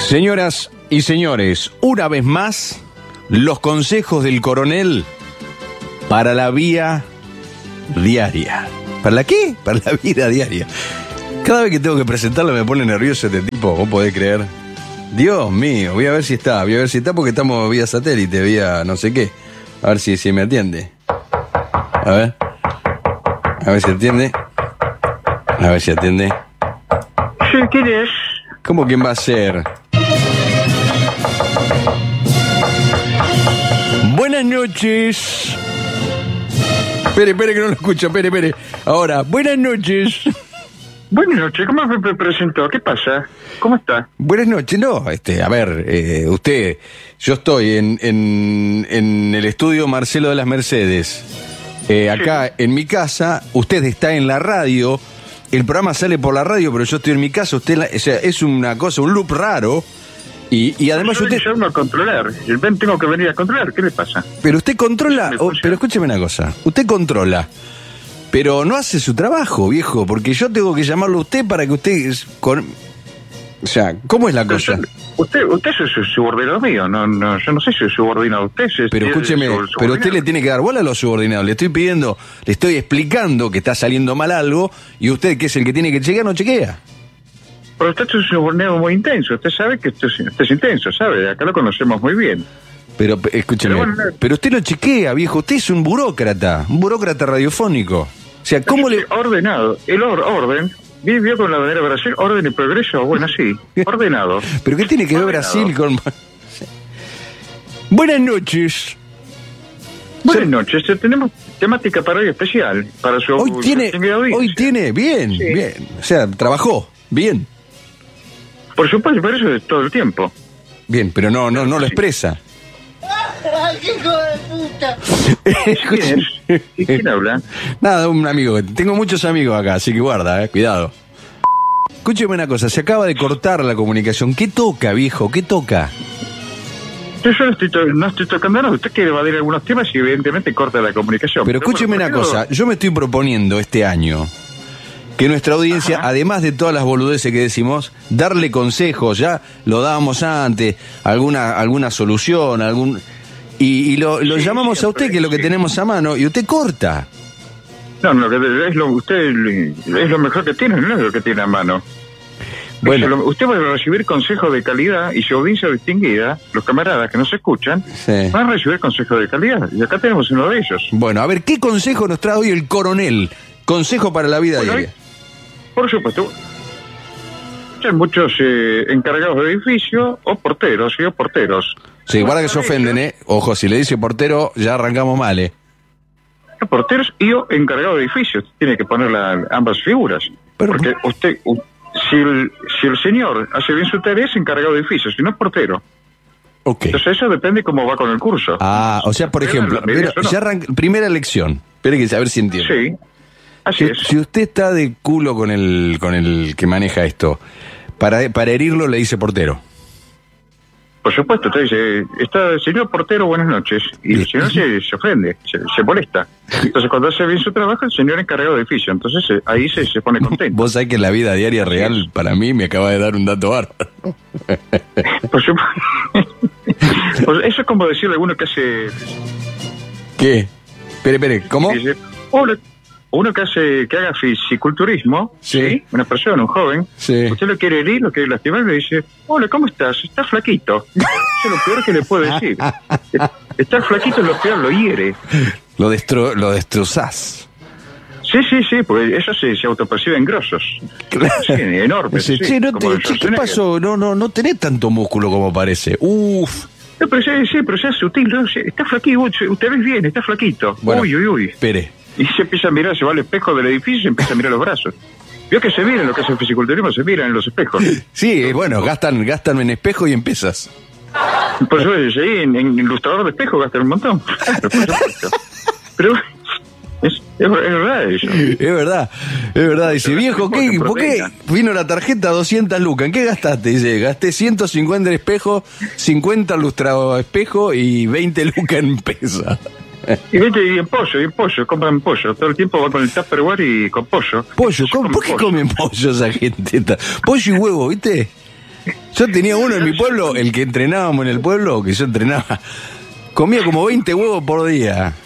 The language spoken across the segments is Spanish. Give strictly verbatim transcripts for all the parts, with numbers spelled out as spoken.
Señoras y señores, una vez más, los consejos del coronel para la vía diaria. ¿Para la qué? Para la vida diaria. Cada vez que tengo que presentarlo me pone nervioso este tipo, ¿vos podés creer? Dios mío, voy a ver si está, voy a ver si está porque estamos vía satélite, vía no sé qué. A ver si, si me atiende. A ver. A ver si atiende. A ver si atiende. Sí, ¿quién es? ¿Cómo quién va a ser? Buenas noches. Espere, espere que no lo escucho, espere, espere. Ahora, buenas noches. Buenas noches, ¿cómo me presentó? ¿Qué pasa? ¿Cómo está? Buenas noches, no, este, a ver, eh, usted, yo estoy en, en, en el estudio Marcelo de las Mercedes, eh, acá sí. En mi casa, usted está en la radio, el programa sale por la radio, pero yo estoy en mi casa, usted, la, o sea, es una cosa, un loop raro, y, y además yo usted... Yo no a controlar, yo tengo que venir a controlar, ¿qué le pasa? Pero usted controla, oh, pero escúcheme una cosa, usted controla, pero no hace su trabajo, viejo, porque yo tengo que llamarlo a usted para que usted... Con... O sea, ¿cómo es la cosa? Yo, usted usted es subordinado mío, no, no, yo no sé si es subordinado a usted. Si pero escúcheme, pero usted le tiene que dar bola a los subordinados. Le estoy pidiendo, le estoy explicando que está saliendo mal algo y usted, que es el que tiene que chequear, no chequea. Pero usted es un subordinado muy intenso, usted sabe que usted es, usted es intenso, ¿sabe? Acá lo conocemos muy bien. Pero escúcheme, pero, bueno, pero usted no chequea, viejo, usted es un burócrata, un burócrata radiofónico. O sea, ¿cómo le...? Ordenado, el or, orden... Vivió con la bandera de Brasil, orden y progreso, bueno, sí, ordenado. ¿Pero qué tiene que ver Brasil con...? Buenas noches. Buenas noches, tenemos temática para hoy especial, para su... Hoy tiene, hoy tiene, bien, sí. bien, o sea, trabajó, bien. Por supuesto, por eso es todo el tiempo. Bien, pero no, no, no lo expresa. ¡Ay, qué hijo de puta! ¿Quién es? ¿Y quién habla? Nada, un amigo. Tengo muchos amigos acá, así que guarda, eh, cuidado. Escúcheme una cosa, se acaba de cortar la comunicación. ¿Qué toca, viejo? ¿Qué toca? Yo, yo no, estoy to- no estoy tocando nada. Usted quiere evadir algunos temas y evidentemente corta la comunicación. Pero, Pero escúcheme bueno, una cosa, yo me estoy proponiendo este año que nuestra audiencia, Ajá. además de todas las boludeces que decimos, darle consejos, ya lo dábamos antes, alguna alguna solución, algún... Y, y lo, lo sí, llamamos siempre, a usted, que es lo que sí. tenemos a mano, y usted corta. No, no, es lo, usted es lo mejor que tiene, no es lo que tiene a mano. Bueno. Lo, usted va a recibir consejos de calidad y su audiencia distinguida, los camaradas que nos escuchan, sí. van a recibir consejos de calidad. Y acá tenemos uno de ellos. Bueno, a ver, ¿qué consejo nos trae hoy el coronel? Consejo para la vida bueno, diaria. Por supuesto. Hay muchos eh, encargados de edificio o porteros, ¿sí? O porteros. Sí, guarda que se ofenden, ¿eh? Ojo, si le dice portero, ya arrancamos mal, ¿eh? Porteros y o encargados de edificios. Tiene que poner la, ambas figuras. Pero, porque usted, uh, si, el, si el señor hace bien su tarea, es encargado de edificios, si no es portero. Ok. Entonces eso depende cómo va con el curso. Ah, o sea, por ejemplo, pero, no? ya arranca, primera lección. Espere que a ver si entiendo. Sí, así si, es. Si usted está de culo con el con el que maneja esto, para, para herirlo le dice portero. Por supuesto, usted dice, está señor portero, buenas noches. Y el señor se, se ofende, se, se molesta. Entonces, cuando hace bien su trabajo, el señor encargado de edificio. Entonces, eh, ahí se, se pone contento. Vos sabés que la vida diaria real, para mí, me acaba de dar un dato bárbaro. Por supuesto. Pues eso es como decirle a alguno que hace... ¿Qué? Espere, espere, ¿cómo? Dice, hola. Uno que hace que haga fisiculturismo, sí. ¿sí? Una persona, un joven, sí. Usted lo quiere herir, lo quiere lastimar, le dice, hola, ¿cómo estás? Estás flaquito. Eso es lo peor que le puedo decir. Estar flaquito es lo peor, lo hiere. Lo, destro, lo destrozás. Sí, sí, sí, porque ellos se, se autoperciben grosos. Claro. Sí, enormes. Sí, sí, no te, che, ¿qué pasó? No, no, no tenés tanto músculo como parece. Uf. No, pero sí, sí, pero sea sutil, ¿no? Está flaquito, usted ves bien, está flaquito. Bueno, uy, uy, uy. Espere. Y se empieza a mirar, se va al espejo del edificio y se empieza a mirar los brazos. Vio que se miran lo que hace el fisiculturismo, se miran en los espejos. Sí, bueno, gastan gastan en espejo y en pesas. Por eso, sí, en, en ilustrador de espejo gastan un montón. Claro, por supuesto. Pero es, es, es verdad eso. Es verdad, es verdad. Dice, viejo, ¿qué, ¿por qué vino la tarjeta doscientas lucas? ¿En qué gastaste? Dice, gasté ciento cincuenta en espejo, cincuenta lustrado espejo y veinte lucas en pesa. Y vete y en pollo, y en pollo, compran pollo. Todo el tiempo va con el Tupperware y con pollo. Pollo, ¿cómo, ¿por qué pollo. comen pollo esa gente? Pollo y huevo, ¿viste? Yo tenía uno en mi pueblo, el que entrenábamos en el pueblo, que yo entrenaba, comía como veinte huevos por día.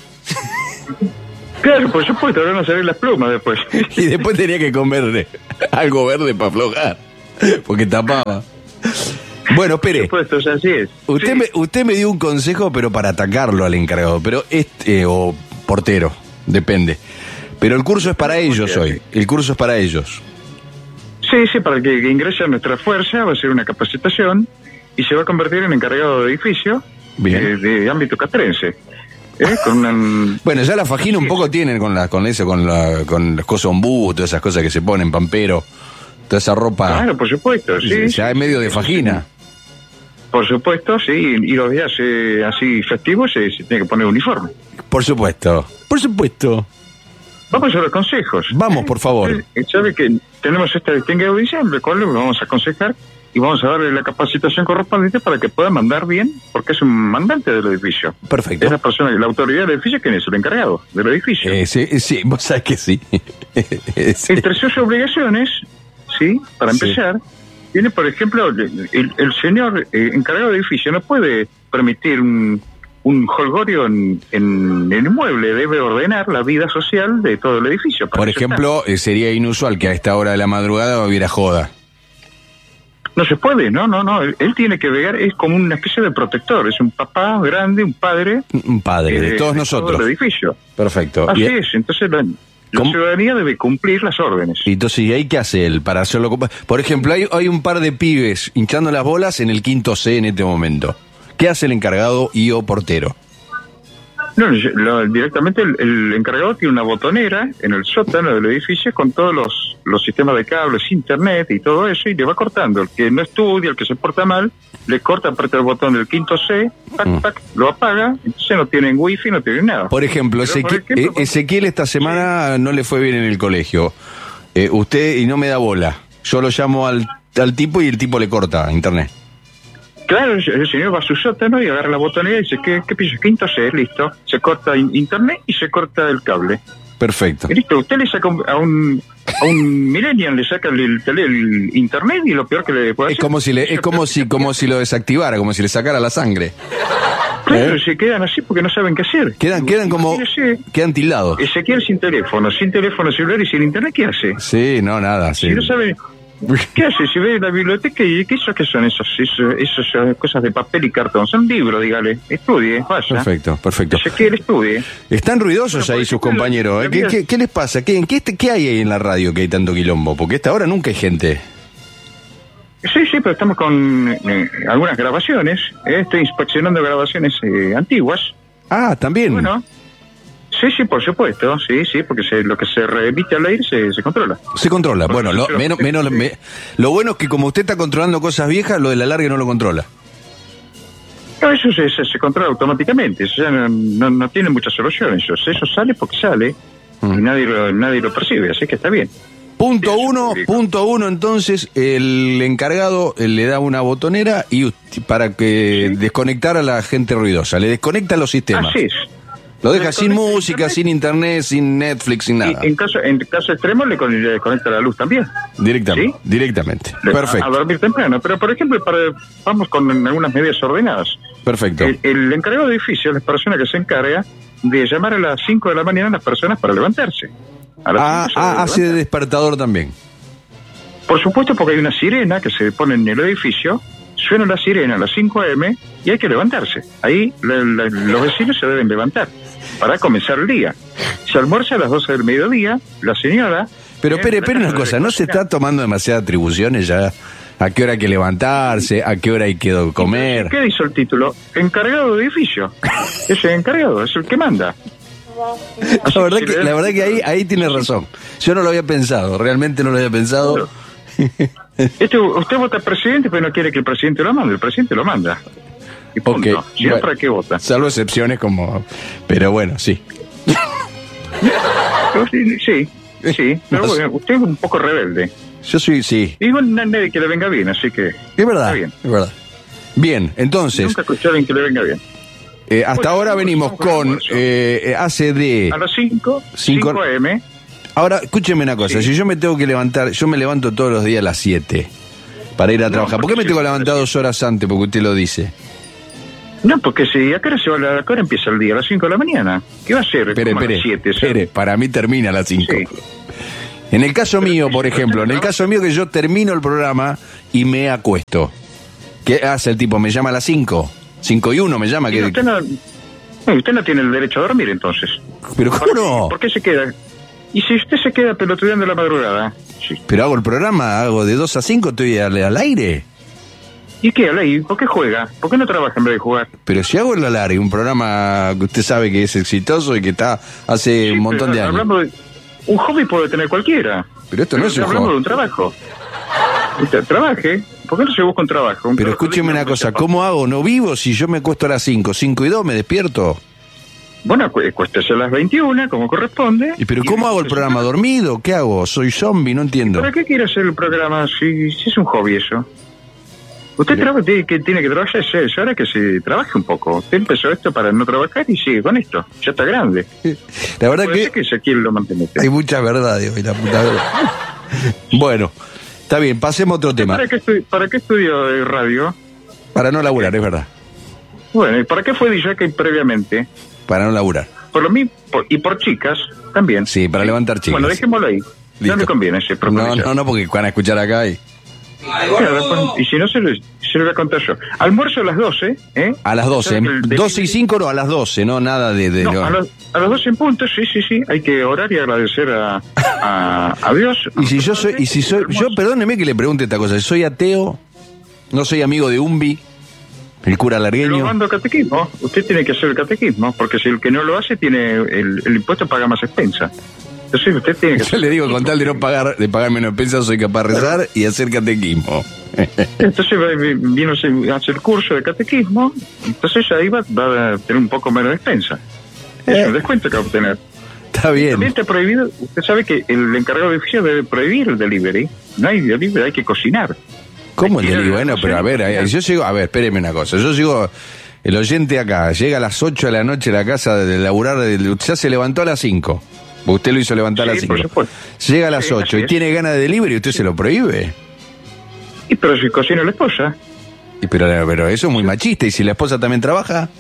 Claro, por supuesto, ahora no se ven las plumas después. Y después tenía que comer algo verde para aflojar, porque tapaba. Bueno, espere. Por supuesto, así es. Usted, Sí. me, usted me dio un consejo, pero para atacarlo al encargado, pero este, eh, o portero, depende. Pero el curso es para ellos hoy, el curso es para ellos. Sí, sí, para que, que ingrese a nuestra fuerza va a ser una capacitación y se va a convertir en encargado de edificio Bien. eh, de ámbito castrense. ¿eh? Con una... Bueno, ya la fajina un poco tienen con la, con eso, con la, con las cosas ombú, todas esas cosas que se ponen, pampero, toda esa ropa. Claro, por supuesto, sí. Ya es medio de fajina. Por supuesto, sí, y los días eh, así festivos se, se tiene que poner uniforme. Por supuesto, por supuesto. Vamos a los consejos. Vamos, por favor. Eh, Sabe que tenemos esta distinguida audiencia, de cual le vamos a aconsejar y vamos a darle la capacitación correspondiente para que pueda mandar bien, porque es un mandante del edificio. Perfecto. Es la persona, la autoridad del edificio, ¿quién es? El encargado del edificio. Eh, sí, sí, vos sabés que sí. Sí. Entre sus obligaciones, ¿sí? Para Sí. empezar, tiene, por ejemplo, el, el- el señor eh, encargado de edificio no puede permitir un, un holgorio en, en el inmueble, debe ordenar la vida social de todo el edificio. Para Por eso ejemplo, eh, sería inusual que a esta hora de la madrugada hubiera joda. está. No se puede, no, no, no. Él, él tiene que velar, es como una especie de protector, es un papá grande, un padre. Un padre, eh, de todos Todo nosotros. el edificio. Perfecto. Así Y, es, entonces la, la ¿Cómo? ciudadanía debe cumplir las órdenes. y entonces, ¿y ahí qué hace él para hacerlo? compa- Por ejemplo, hay, hay un par de pibes hinchando las bolas en el quinto C en este momento. ¿Qué hace el encargado y o portero? No, yo- lo- directamente el, el encargado tiene una botonera en el sótano del edificio con todos los, los sistemas de cables, internet y todo eso, y le va cortando. El que no estudia, el que se porta mal, le corta, aprieta el botón del quinto C, tac, Mm. tac, lo apaga, entonces no tienen wifi, no tienen nada. Por ejemplo, Pero, por Ezequiel, ejemplo, eh, Ezequiel esta semana no le fue bien en el colegio. Eh, usted, y no me da bola. Yo lo llamo al, al tipo y el tipo le corta internet. Claro, el el señor va a su sótano y agarra la botonera y dice, ¿qué, qué piensa? Quinto C, listo. Se corta in- internet y se corta el cable. Perfecto. Y listo, usted le saca un- a un a un millennial, le saca el, el, tele- el internet y lo peor que le puede Es hacer... como si le, es como si, como si lo desactivara, como si le sacara la sangre. Claro, ¿Eh? se quedan así porque no saben qué hacer. Quedan, quedan como, Imagínese, quedan tildados. Ezequiel sin teléfono, sin teléfono celular y sin internet, ¿qué hace? Sí, no, nada. Sí. Si no sabe, ¿qué hace? Si ve la biblioteca y ¿qué, eso, qué son esos, esos, esas cosas de papel y cartón? Son libros, dígale. Estudie, vaya. Perfecto, perfecto. Ezequiel, estudie. Están ruidosos Bueno, ahí por sus ejemplo, compañeros. ¿eh? la ¿Qué, vida- qué, qué les pasa? ¿Qué, en qué, ¿Qué hay ahí en la radio que hay tanto quilombo? Porque a esta hora nunca hay gente. Sí, sí, pero estamos con eh, algunas grabaciones. eh, Estoy inspeccionando grabaciones eh, antiguas. Ah, también. Bueno, sí, sí, por supuesto. Sí, sí, porque se- lo que se remite al aire se, se controla. Se controla. Por Bueno, lo, ejemplo, menos, sí, menos, sí. me- lo bueno es que como usted está controlando cosas viejas, lo del alargue no lo controla. No, eso se, se, se controla automáticamente. Eso ya no, no, no tiene muchas soluciones. Eso, eso sale porque sale Mm. y nadie lo, nadie lo percibe. Así que está bien. Punto Sí, eso uno, público. punto uno, entonces el encargado eh, le da una botonera y ut- para que Sí. desconectar a la gente ruidosa, le desconecta los sistemas. Así es. Lo deja sin Desconecta música, internet. sin internet, sin Netflix, sin nada. Y en caso, en caso extremo le, con- le desconecta la luz también. Directamente, ¿Sí? directamente. Le- A, a Perfecto, dormir temprano. Pero, por ejemplo, para, vamos con algunas medidas ordenadas. perfecto. El, el encargado de edificio es la persona que se encarga de llamar a las cinco de la mañana a las personas para levantarse. A las Ah, cinco se ah, debe hace de levantar. despertador también. Por supuesto, porque hay una sirena que se pone en el edificio, suena la sirena a las cinco a eme y hay que levantarse. Ahí la- la- los vecinos se deben levantar para comenzar el día. Se almuerza a las doce del mediodía, la señora... Pero eh, espere, espere una debe cosa, ¿no se cocinar. está tomando demasiadas atribuciones ya? ¿A qué hora hay que levantarse? ¿A qué hora hay que comer? ¿Qué dice el título? Encargado de edificio. Es el encargado, es el que manda. La verdad Si que, le- la verdad que ahí, ahí tiene razón. Yo no lo había pensado, realmente no lo había pensado. Este, usted vota presidente, pero no quiere que el presidente lo mande. El presidente lo manda. Y punto. Ok, Si no, bueno. ¿para qué vota? Salvo excepciones como... Pero bueno, sí. Pero Sí, sí, sí. Pero No sé. bueno, usted es un poco rebelde. Yo soy, sí. Y igual no hay nadie que le venga bien, así que... Es verdad, Está bien. es verdad. Bien, entonces, Nunca escuché a alguien que le venga bien. eh, hasta Bueno, ahora vamos venimos con el con almuerzo. eh, A C D. A las cinco, Cinco- cinco a eme, Ahora, escúcheme una cosa, Sí. si yo me tengo que levantar, yo me levanto todos los días a las siete, para ir a No, trabajar. ¿Por qué me porque tengo sí. que levantar dos horas antes? Porque usted lo dice. No, porque si acá se va a la, acá ahora empieza el día, a las cinco de la mañana. ¿Qué va a ser? Espere, Como a espere, las siete, espere, para mí termina a las cinco. Sí. En el caso Pero mío, sí, por sí, ejemplo, en el trabaja. caso mío que yo termino el programa y me acuesto. ¿Qué hace el tipo? ¿Me llama a las cinco? cinco y uno me llama. Y que usted, no, no, usted no tiene el derecho a dormir entonces. Pero ¿cómo no? ¿Por qué se queda? Y si usted se queda pelotudeando la madrugada, sí. Pero hago el programa, hago de dos a cinco, estoy al, al aire. ¿Y qué, Alay? ¿Por qué juega? ¿Por qué no trabaja en vez de jugar? Pero si hago el alargue, un programa que usted sabe que es exitoso y que está hace Sí, un montón pero de años. hablamos de- un hobby puede tener cualquiera. Pero esto no es un hablamos hobby. de un trabajo. Usted trabaje. ¿Por qué no se busca un trabajo? Un Pero trabajo escúcheme digno una que cosa, sepa. ¿cómo hago? ¿No vivo si yo me acuesto a las cinco? cinco y dos me despierto. Bueno, cu- cuéstese a las veintiuna, como corresponde. ¿Y pero Y cómo hago el después- programa? ¿Dormido? ¿Qué hago? ¿Soy zombie? No entiendo. ¿Para qué quiere hacer el programa si, si es un hobby eso? Usted Pero- traba- tiene, que, tiene que trabajar, es es hora que se trabaje un poco. Usted empezó esto para no trabajar y sigue con esto. Ya está grande. La verdad Puede ser que que se quiere lo mantenga. hay mucha verdad de hoy, la puta verdad. Bueno, está bien, pasemos a otro tema. ¿Para qué, estu- ¿Para qué estudió eh, radio? Para no laburar, es verdad. Bueno, ¿y para qué fue D J previamente? Para no laburar. Por lo mismo, por- y por chicas también. Sí, para levantar chicas. Bueno, dejémoslo ahí. No Listo. le conviene ese No, profundizar. no, no, porque van a escuchar acá y... Claro, después- y si no, se lo, se lo voy a contar yo. Almuerzo a las doce, ¿eh? A las doce, ¿Sabe que el doce y delivery- cinco no, a las doce, no, nada de... de No, no. a, las, a las doce en punto, sí, sí, sí. Hay que orar y agradecer a, a, a Dios. Y si yo soy, y si soy, yo, perdóneme que le pregunte esta cosa, si soy ateo, no soy amigo de Umbi, el cura Lo largueño, mando catequismo. Usted tiene que hacer el catequismo, porque si el que no lo hace, tiene el, el impuesto paga más expensa. Entonces usted tiene que yo le digo, con tal de no pagar, de pagar menos pensas, soy capaz de rezar y hacer catequismo. Entonces va- vino a hacer el curso de catequismo, entonces ahí va, va a tener un poco menos de expensa. Es un descuento que va a obtener. Está bien. También está prohibido, usted sabe que el encargado de oficio debe prohibir el delivery. No hay delivery, hay que cocinar. ¿Cómo el Hay que ir delivery? a la Bueno, pero a ver, cocina. ahí- yo llego, a ver, espéreme una cosa, yo llego, el oyente acá, llega a las ocho de la noche a la casa de laburar, de- ya se levantó a las cinco. Usted lo hizo levantar a las Sí, por cinco. supuesto. Llega a las Sí, ocho así y es. tiene ganas de delivery, ¿usted se lo prohíbe? Y pero si cocina la esposa. Y pero, pero eso es muy machista, ¿y si la esposa también trabaja?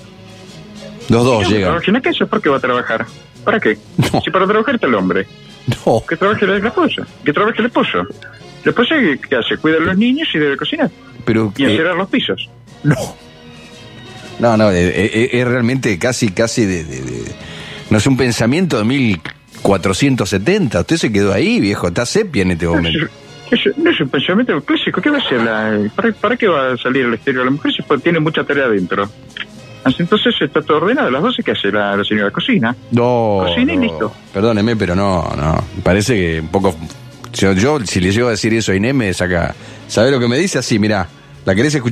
Los dos No, llegan. trabaja en la casa, ¿por qué va a trabajar? ¿Para qué? No. Si para trabajar está el hombre. No, Que trabaje la la esposa. Que trabaje el esposo. La esposa, ¿qué qué hace? Cuida a los niños y debe cocinar. pero... Y eh, encerar los pisos. no. No, no, eh, eh, es realmente casi, casi de, de- de- no es un pensamiento de mil cuatrocientos setenta. Usted se quedó ahí, viejo, está sepia en este momento. Eso no es un pensamiento clásico. ¿Qué va a hacer? La, ¿para, ¿Para qué va a salir al exterior? La mujer se puede- tiene mucha tarea adentro. Así, entonces está todo ordenado. A las doce, ¿qué hace la, la señora? Cocina. No, Cocina y no. listo. Perdóneme, pero no, no. Me parece que un poco... Yo, yo, si le llego a decir eso a Inés, me saca... ¿Sabe lo que me dice? Así, mirá, ¿la querés escuchar?